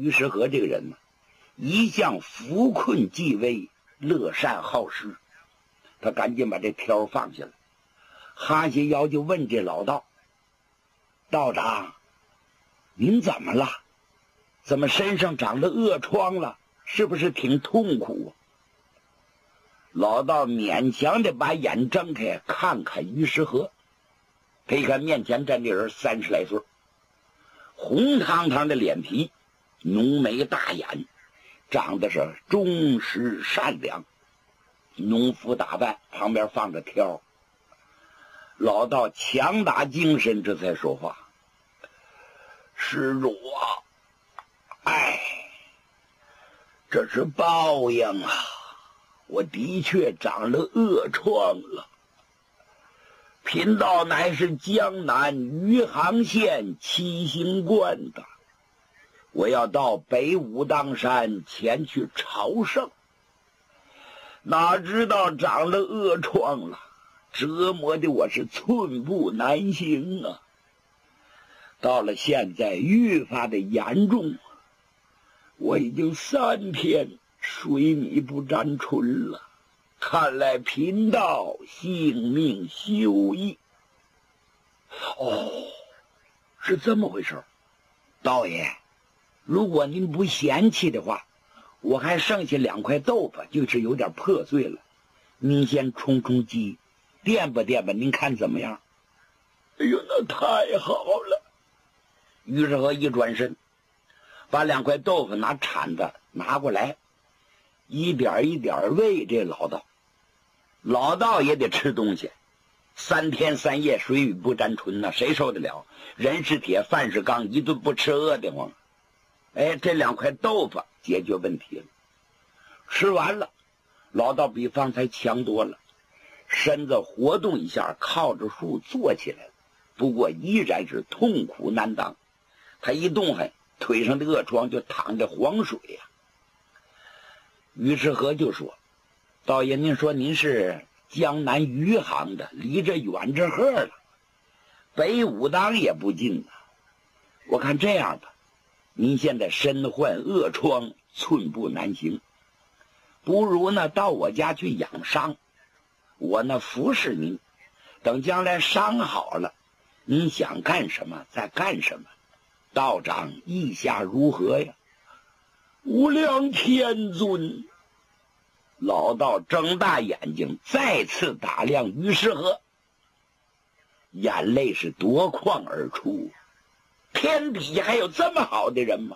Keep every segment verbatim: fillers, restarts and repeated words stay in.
于世和这个人呢，一向扶困济危，乐善好施。他赶紧把这条放下了。哈谢瑶就问这老道：“道长，您怎么了？怎么身上长了恶疮了？是不是挺痛苦啊？”老道勉强的把眼睁开，看看于世和。他一看面前站这人三十来岁，红堂堂的脸皮，浓眉大眼，长得是忠实善良，农夫打扮，旁边放着条。老道强打精神，这才说话：“施主啊，哎，这是报应啊！我的确长了恶疮了。贫道乃是江南余杭县七星观的，我要到北武当山前去朝圣，哪知道长了恶疮了，折磨的我是寸步难行啊！到了现在愈发的严重，我已经三天水米不沾唇了，看来贫道性命休矣。”哦，是这么回事。道爷，如果您不嫌弃的话，我还剩下两块豆腐，就是有点破碎了，您先充充饥，垫吧垫吧，您看怎么样？哎呦，那太好了！于是和一转身，把两块豆腐拿铲子拿过来，一点一点喂这老道。老道也得吃东西，三天三夜水雨不沾唇呢，谁受得了？人是铁，饭是钢，一顿不吃饿得慌。哎，这两块豆腐解决问题了。吃完了，老道比方才强多了，身子活动一下，靠着树坐起来了，不过依然是痛苦难当。他一动弹，腿上的恶疮就淌着黄水呀、啊。于世和就说：“道爷，您说您是江南余杭的，离这远着呵了，北武当也不近呢。我看这样吧，您现在身患恶疮，寸步难行，不如呢到我家去养伤，我呢服侍您，等将来伤好了，您想干什么再干什么。道长意下如何呀？”“无量天尊！”老道睁大眼睛，再次打量于世和，眼泪是夺眶而出。天底下还有这么好的人吗？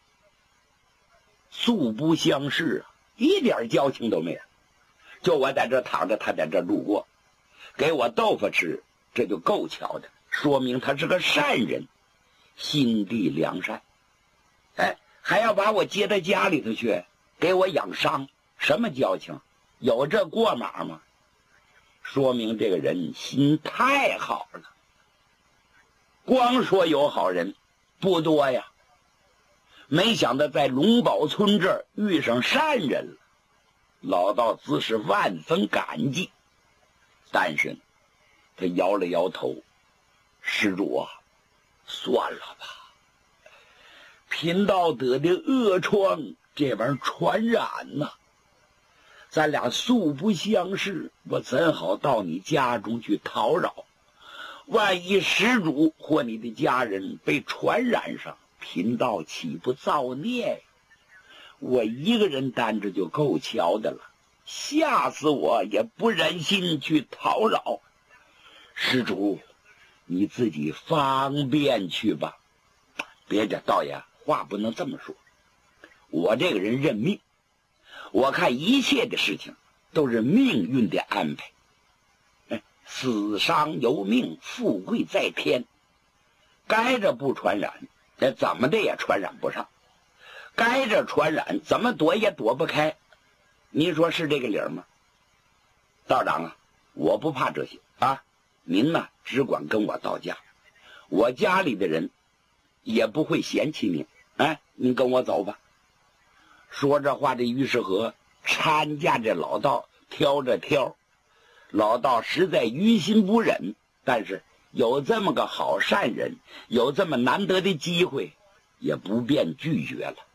素不相识啊，一点交情都没有。就我在这躺着，他在这路过，给我豆腐吃，这就够巧的，说明他是个善人，心地良善。哎，还要把我接到家里头去，给我养伤，什么交情？有这过码吗？说明这个人心太好了。光说有好人不多呀，没想到在龙宝村这儿遇上善人了。老道自是万分感激，但是他摇了摇头：“施主啊，算了吧，贫道得的恶疮，这玩意儿传染呐、啊。咱俩素不相识，我怎好到你家中去叨扰？万一施主或你的家人被传染上，贫道岂不造孽？我一个人担着就够瞧的了，吓死我也不忍心去叨扰。施主，你自己方便去吧。”“别介，道爷，话不能这么说。我这个人认命，我看一切的事情都是命运的安排。哎，死伤由命，富贵在天。该着不传染，哎，怎么的也传染不上；该着传染，怎么躲也躲不开。您说是这个理儿吗？道长啊，我不怕这些啊，您呢只管跟我到家，我家里的人也不会嫌弃您。哎，您跟我走吧。”说这话的于世和搀架着老道，挑着挑。老道实在于心不忍，但是有这么个好善人，有这么难得的机会，也不便拒绝了。